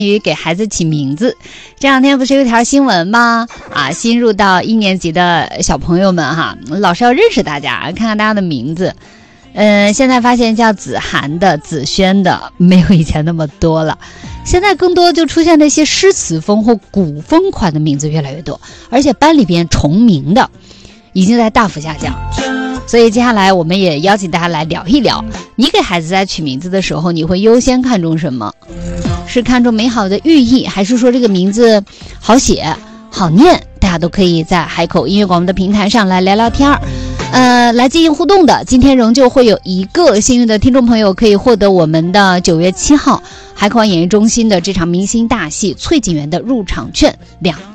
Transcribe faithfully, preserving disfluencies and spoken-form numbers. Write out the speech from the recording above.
于给孩子起名字。这两天不是有一条新闻吗？啊，新入到一年级的小朋友们哈，老师要认识大家，看看大家的名字。嗯，现在发现叫子涵的、子轩的没有以前那么多了，现在更多就出现那些诗词风或古风款的名字越来越多，而且班里边重名的已经在大幅下降。所以接下来我们也邀请大家来聊一聊，你给孩子在取名字的时候，你会优先看重什么？是看重美好的寓意，还是说这个名字好写好念？大家都可以在海口音乐广播的平台上来聊聊天儿，呃，来进行互动的。今天仍旧会有一个幸运的听众朋友可以获得我们的九月七号海口湾演艺中心的这场明星大戏《翠景园》的入场券两